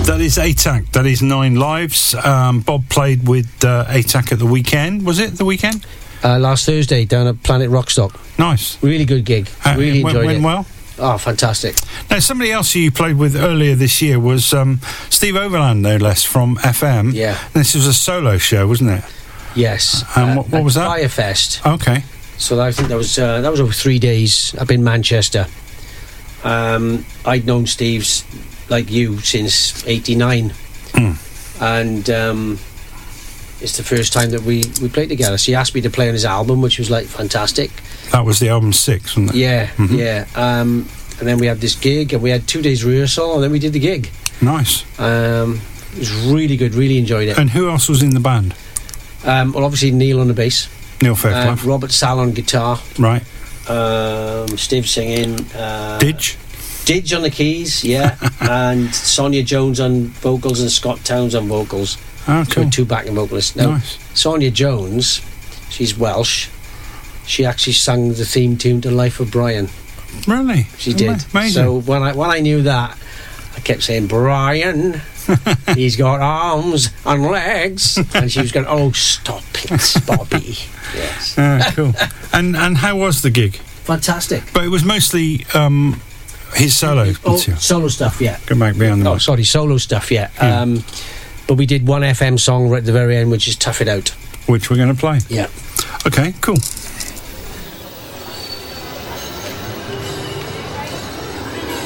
That is ATAC. That is Nine Lives. Bob played with ATAC at the weekend. Was it the weekend? Last Thursday down at Planet Rockstock. Nice. Really good gig. Really enjoyed it. Went well? Oh, fantastic. Now, somebody else you played with earlier this year was Steve Overland, no less, from FM. Yeah. This was a solo show, wasn't it? Yes. What was that? Firefest. Okay. So I think that was over 3 days up in Manchester. I'd known Steve's, like you, since '89. And it's the first time that we played together. So he asked me to play on his album, which was like fantastic. That was the album 6, wasn't it? Yeah, yeah. And then we had this gig, and we had 2 days rehearsal, and then we did the gig. Nice. It was really good. Really enjoyed it. And who else was in the band? Well, obviously Neil on the bass. Neil Fairclough. Robert Sall on guitar. Right. Steve singing. Didge on the keys, yeah. And Sonia Jones on vocals and Scott Towns on vocals. Oh, cool. So 2 backing vocalists. Now, nice. Sonia Jones, she's Welsh. She actually sang the theme tune to Life of Brian. Really? She did. Amazing. So when I knew that, I kept saying, Brian, he's got arms and legs. And she was going, oh, stop it, Bobby. Yes. Cool. And how was the gig? Fantastic. But it was mostly his solo material. Solo stuff, yeah. Go back behind the mic. Sorry, solo stuff, yeah. Yeah. But we did one FM song right at the very end, which is Tough It Out. Which we're going to play. Yeah. Okay, cool.